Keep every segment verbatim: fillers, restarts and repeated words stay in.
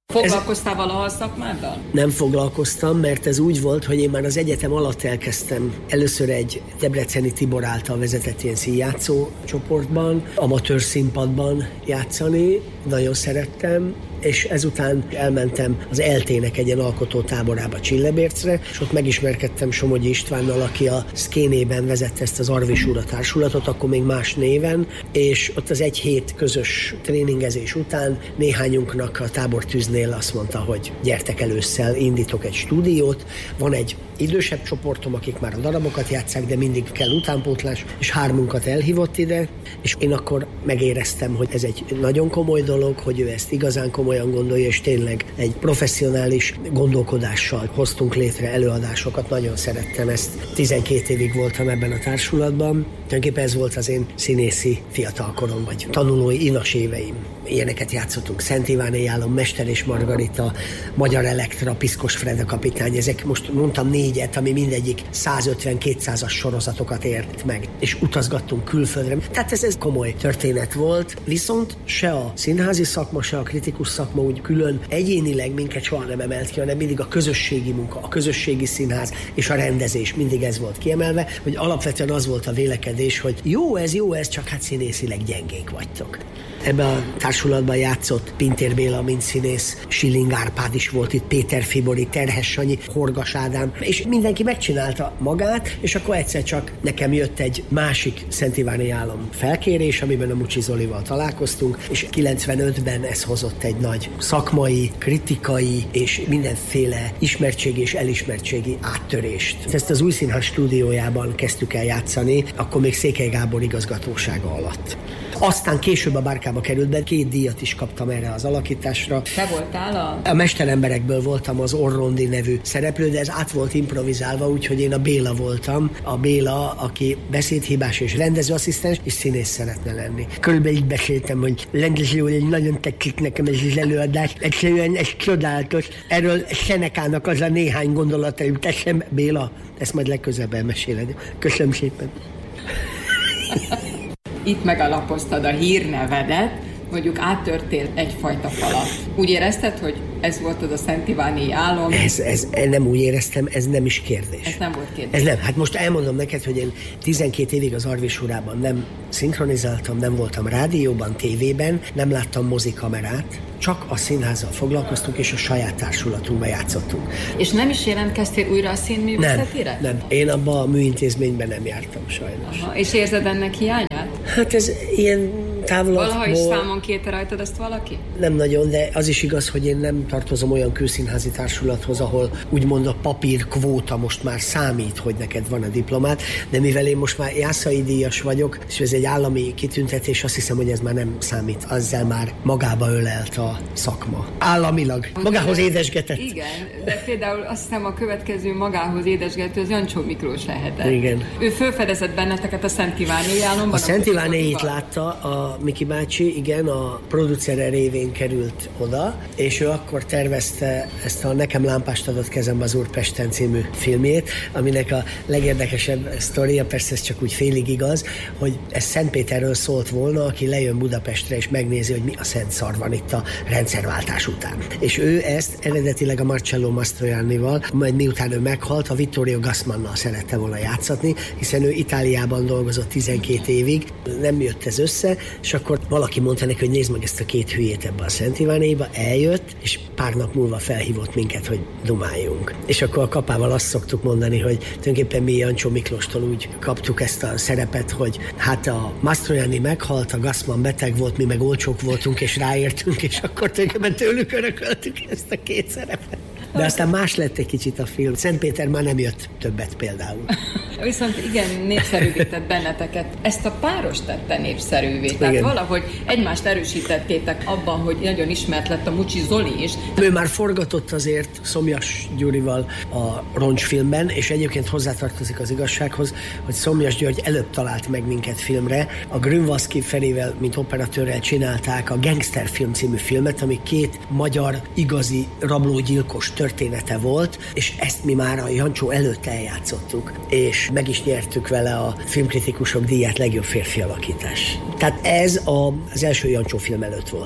Foglalkoztál valaha a szakmáddal? Nem foglalkoztam, mert ez úgy volt, hogy én már az egyetem alatt elkezdtem először egy Debreceni Tibor által vezetett ilyen színjátszó csoportban, amatőr színpadban játszani, nagyon szerettem, és ezután elmentem az eltének egy ilyen alkotó táborába Csillebércre, és ott megismerkedtem Somogyi Istvánnal, aki a Szkénében vezette ezt az Arvis Úra társulatot, akkor még más néven, és ott az egy hét közös tréningezés után néhányunknak a tábortűznél azt mondta, hogy gyertek el ősszel, indítok egy stúdiót, van egy idősebb csoportom, akik már a darabokat játsszák, de mindig kell utánpótlás, és hármunkat elhívott ide, és én akkor megéreztem, hogy ez egy nagyon komoly dolog, hogy ő ezt igazán komolyan gondolja, és tényleg egy professzionális gondolkodással hoztunk létre előadásokat, nagyon szerettem ezt. tizenkét évig voltam ebben a társulatban, tulajdonképpen ez volt az én színészi fiatalkorom, vagy tanulói inas éveim. Ilyeneket játszottunk, Szent Iváné Álom, Mester és Margarita, Magyar Elektra, Piszkos Freda kapitány, ezek most mondtam négyet, ami mindegyik százötven-kétszázas sorozatokat ért meg, és utazgattunk külföldre. Tehát ez, ez komoly történet volt, viszont se a színházi szakma, se a kritikus szakma úgy külön egyénileg minket soha nem emelt ki, hanem mindig a közösségi munka, a közösségi színház és a rendezés, mindig ez volt kiemelve, hogy alapvetően az volt a vélekedés, hogy jó ez, jó ez, csak hát színészileg gyengék vagytok. Ebben a társulatban játszott Pintér Béla, mint színész, Schilling Árpád is volt itt, Péter Fibori, Terhes Sanyi, Horgas Ádám, és mindenki megcsinálta magát, és akkor egyszer csak nekem jött egy másik Szent Iváni Álom felkérés, amiben a Mucsi Zolival találkoztunk, és kilencvenötben ez hozott egy nagy szakmai, kritikai és mindenféle ismertség és elismertségi áttörést. Ezt az Új Színház stúdiójában kezdtük el játszani, akkor még Székely Gábor igazgatósága alatt. Aztán később a Bárkába került be, két díjat is kaptam erre az alakításra. Te voltál a... A Mesteremberekből voltam az Orrondi nevű szereplő, de ez át volt improvizálva, úgyhogy én a Béla voltam. A Béla, aki beszédhibás és rendezőasszisztens, és színész szeretne lenni. Körülbelül így beszéltem, hogy rendező úr, nagyon tetszik nekem ez az előadás. Egyszerűen ez csodálatos. Erről Senekának az a néhány gondolata jut eszembe. Béla, ezt majd legközelebb elmeséled. Köszönöm szépen. Itt megalapoztad a hírnevedet, mondjuk áttörtél egyfajta falat. Úgy érezted, hogy ez volt az a Szent Iváni Álom? Ez, ez nem úgy éreztem, ez nem is kérdés. Ez nem volt kérdés. Ez nem. Hát most elmondom neked, hogy én tizenkét évig az Arvis Urában nem szinkronizáltam, nem voltam rádióban, tévében, nem láttam mozikamerát, csak a színházzal foglalkoztunk, és a saját társulatunkban játszottunk. És nem is jelentkeztél újra a színművészetére? Nem, nem. Én abban a műintézményben nem jártam sajnos. Aha. És érzed ennek hiányát? Hát ez ilyen távolatból... Valaha is számon kérte rajtad ezt valaki? Nem nagyon, de az is igaz, hogy én nem tartozom olyan külszínházi társulathoz, ahol úgymond a papírkvóta most már számít, hogy neked van a diplomát, de mivel én most már Jászai díjas vagyok, és ez egy állami kitüntetés, azt hiszem, hogy ez már nem számít. Azzal már magába ölelt a szakma. Államilag. Magához édesgetett. Igen, de például azt hiszem a következő magához édesgető az Jancsó Miklós lehetett. Igen. Ő felfedezett benneteket a Szent Iváni Álomban. A Szent Ivánéit látta a Miki bácsi, igen, a producere révén került oda, és ő akkor tervezte ezt a Nekem lámpást adott kezembe az Úr Pesten című filmjét, aminek a legérdekesebb sztoria, persze ez csak úgy félig igaz, hogy ez Szentpéterről szólt volna, aki lejön Budapestre és megnézi, hogy mi a szent szar van itt a rendszerváltás után. És ő ezt eredetileg a Marcello Mastroiannival, majd miután ő meghalt, a Vittorio Gassmannal szerette volna játszatni, hiszen ő Itáliában dolgozott tizenkét évig, nem jött ez össze, és akkor valaki mondta neki, hogy nézd meg ezt a két hülyét ebbe a Szent Ivánéba, eljött, és pár nap múlva felhívott minket, hogy dumáljunk. És akkor a Kapával azt szoktuk mondani, hogy tulajdonképpen mi Jancsó Miklóstól úgy kaptuk ezt a szerepet, hogy hát a Mastroianni meghalt, a Gassmann beteg volt, mi meg olcsók voltunk, és ráértünk, és akkor tulajdonképpen tőlük örököltük ezt a két szerepet. De aztán más lett egy kicsit a film. Szentpéter már nem jött többet például. Viszont igen, népszerűvé tett benneteket. Ezt a páros tette népszerűvé. Tehát igen. Valahogy egymást erősítettétek abban, hogy nagyon ismert lett a Mucsi Zoli is. Ő már forgatott azért Szomjas Gyurival a Roncsfilmben, és egyébként hozzátartozik az igazsághoz, hogy Szomjas György előbb talált meg minket filmre. A Grünwalski Ferivel, mint operatőrrel csinálták a Gangsterfilm című filmet, ami két magyar igazi rablógyilkos története volt, és ezt mi már a Jancsó előtt eljátszottuk, és meg is nyertük vele a filmkritikusok díját, legjobb férfi alakítás. Tehát ez a, az első Jancsó film előtt volt.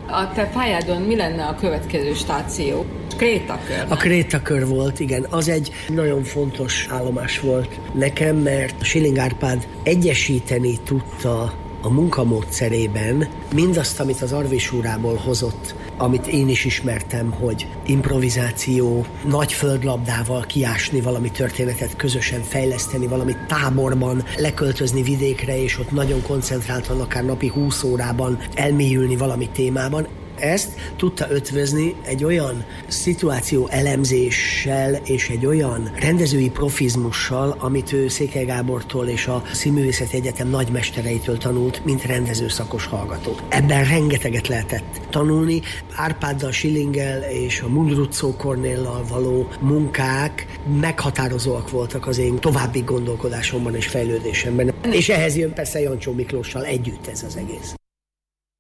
A te pályádon mi lenne a következő stáció? Krétakör. A Krétakör volt, igen. Az egy nagyon fontos állomás volt nekem, mert Schilling Árpád egyesíteni tudta a munkamódszerében mindazt, amit az Arvésúrából hozott, amit én is ismertem, hogy improvizáció, nagy földlabdával kiásni valami történetet, közösen fejleszteni valami táborban, leköltözni vidékre, és ott nagyon koncentráltan, akár napi húsz órában elmélyülni valami témában. Ezt tudta ötvözni egy olyan szituáció elemzéssel és egy olyan rendezői profizmussal, amit ő Székely Gábortól és a Színművészeti Egyetem nagymestereitől tanult, mint rendezőszakos hallgató. Ebben rengeteget lehetett tanulni. Árpáddal, Schillinggel és a Mundruczó Kornéllal való munkák meghatározóak voltak az én további gondolkodásomban és fejlődésemben. És ehhez jön persze Jancsó Miklóssal együtt ez az egész.